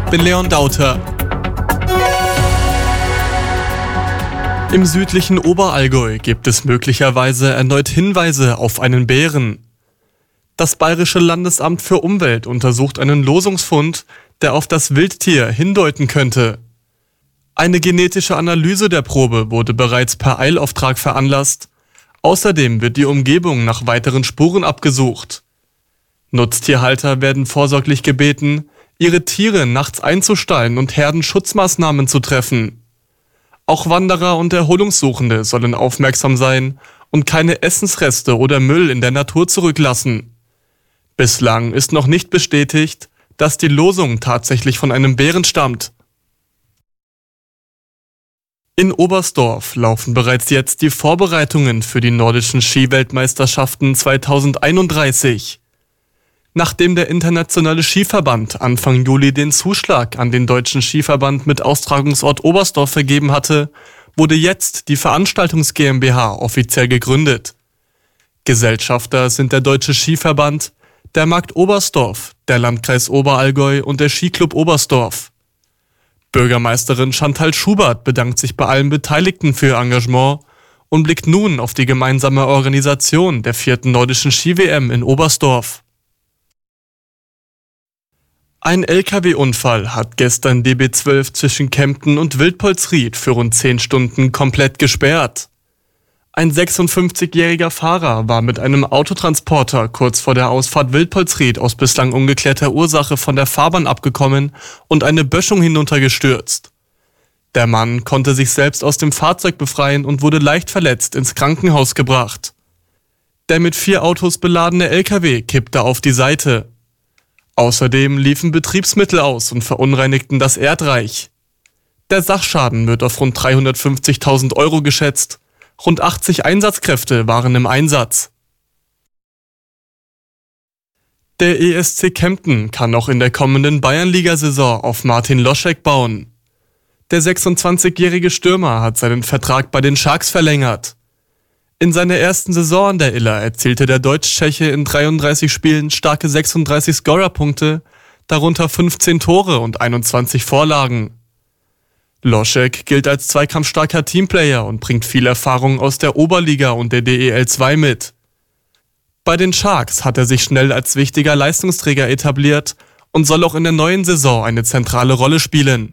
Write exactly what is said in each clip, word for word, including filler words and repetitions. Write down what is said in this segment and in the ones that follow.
bin Leon Dauter. Im südlichen Oberallgäu gibt es möglicherweise erneut Hinweise auf einen Bären. Das Bayerische Landesamt für Umwelt untersucht einen Losungsfund, der auf das Wildtier hindeuten könnte. Eine genetische Analyse der Probe wurde bereits per Eilauftrag veranlasst. Außerdem wird die Umgebung nach weiteren Spuren abgesucht. Nutztierhalter werden vorsorglich gebeten, ihre Tiere nachts einzustallen und Herdenschutzmaßnahmen zu treffen. Auch Wanderer und Erholungssuchende sollen aufmerksam sein und keine Essensreste oder Müll in der Natur zurücklassen. Bislang ist noch nicht bestätigt, dass die Losung tatsächlich von einem Bären stammt. In Oberstdorf laufen bereits jetzt die Vorbereitungen für die nordischen Skiweltmeisterschaften zweitausendeinunddreißig. Nachdem der Internationale Skiverband Anfang Juli den Zuschlag an den Deutschen Skiverband mit Austragungsort Oberstdorf vergeben hatte, wurde jetzt die Veranstaltungs GmbH offiziell gegründet. Gesellschafter sind der Deutsche Skiverband, der Markt Oberstdorf, der Landkreis Oberallgäu und der Skiclub Oberstdorf. Bürgermeisterin Chantal Schubert bedankt sich bei allen Beteiligten für ihr Engagement und blickt nun auf die gemeinsame Organisation der vierten nordischen Ski-W M in Oberstdorf. Ein L K W-Unfall hat gestern D B zwölf zwischen Kempten und Wildpolsried für rund zehn Stunden komplett gesperrt. Ein sechsundfünfzigjähriger Fahrer war mit einem Autotransporter kurz vor der Ausfahrt Wildpolsried aus bislang ungeklärter Ursache von der Fahrbahn abgekommen und eine Böschung hinuntergestürzt. Der Mann konnte sich selbst aus dem Fahrzeug befreien und wurde leicht verletzt ins Krankenhaus gebracht. Der mit vier Autos beladene L K W kippte auf die Seite. Außerdem liefen Betriebsmittel aus und verunreinigten das Erdreich. Der Sachschaden wird auf rund dreihundertfünfzigtausend Euro geschätzt. Rund achtzig Einsatzkräfte waren im Einsatz. Der E S C Kempten kann auch in der kommenden Bayernliga-Saison auf Martin Loschek bauen. Der sechsundzwanzigjährige Stürmer hat seinen Vertrag bei den Sharks verlängert. In seiner ersten Saison an der Iller erzielte der Deutsch-Tscheche in dreiunddreißig Spielen starke sechsunddreißig Scorerpunkte, darunter fünfzehn Tore und einundzwanzig Vorlagen. Loschek gilt als zweikampfstarker Teamplayer und bringt viel Erfahrung aus der Oberliga und der D E L zwei mit. Bei den Sharks hat er sich schnell als wichtiger Leistungsträger etabliert und soll auch in der neuen Saison eine zentrale Rolle spielen.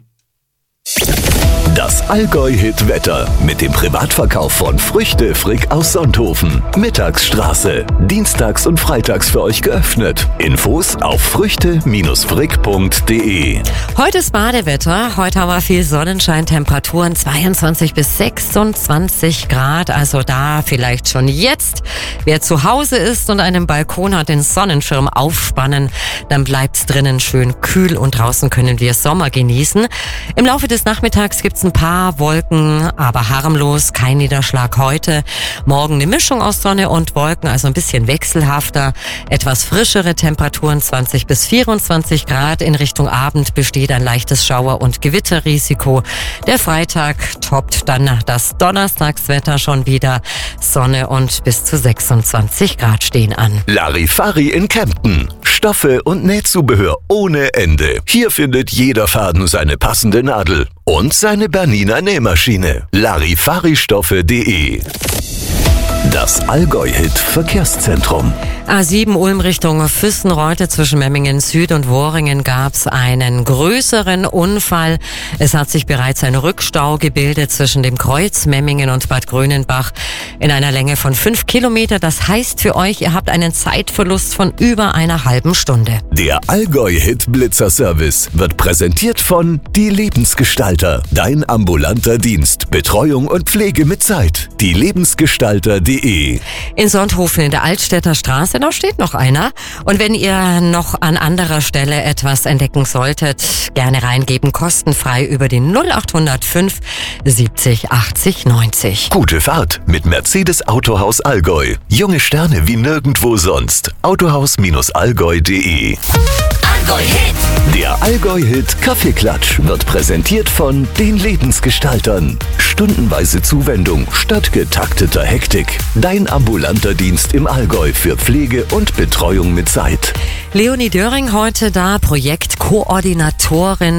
Das Allgäu-Hit-Wetter mit dem Privatverkauf von Früchte Frick aus Sonthofen. Mittagsstraße. Dienstags und freitags für euch geöffnet. Infos auf früchte frick punkt de. Heute ist Badewetter. Heute haben wir viel Sonnenschein, Temperaturen zweiundzwanzig bis sechsundzwanzig Grad. Also da vielleicht schon jetzt. Wer zu Hause ist und einen Balkon hat, den Sonnenschirm aufspannen, dann bleibt's drinnen schön kühl und draußen können wir Sommer genießen. Im Laufe des Nachmittags gibt's ein paar Wolken, aber harmlos, kein Niederschlag heute. Morgen eine Mischung aus Sonne und Wolken, also ein bisschen wechselhafter. Etwas frischere Temperaturen, zwanzig bis vierundzwanzig Grad. In Richtung Abend besteht ein leichtes Schauer- und Gewitterrisiko. Der Freitag toppt dann das Donnerstagswetter schon wieder. Sonne und bis zu sechsundzwanzig Grad stehen an. Larifari in Kempten. Stoffe und Nähzubehör ohne Ende. Hier findet jeder Faden seine passende Nadel und seine Bernina Nähmaschine. Larifaristoffe punkt de. Das Allgäu-Hit-Verkehrszentrum. A sieben Ulm Richtung Füssenreute zwischen Memmingen Süd und Worringen gab es einen größeren Unfall. Es hat sich bereits ein Rückstau gebildet zwischen dem Kreuz Memmingen und Bad Grönenbach in einer Länge von fünf Kilometer. Das heißt für euch, ihr habt einen Zeitverlust von über einer halben Stunde. Der Allgäu-Hit-Blitzer-Service wird präsentiert von Die Lebensgestalter. Dein ambulanter Dienst. Betreuung und Pflege mit Zeit. Die Lebensgestalter punkt de. In Sonthofen in der Altstädter Straße, da steht noch einer. Und wenn ihr noch an anderer Stelle etwas entdecken solltet, gerne reingeben, kostenfrei über den null acht null fünf siebzig achtzig neunzig. Gute Fahrt mit Mercedes Autohaus Allgäu. Junge Sterne wie nirgendwo sonst. autohaus allgäu punkt de. Allgäu-Hit. Der Allgäu-Hit Kaffeeklatsch wird präsentiert von den Lebensgestaltern. Stundenweise Zuwendung statt getakteter Hektik. Dein ambulanter Dienst im Allgäu für Pflege und Betreuung mit Zeit. Leonie Döring heute da, Projektkoordinatorin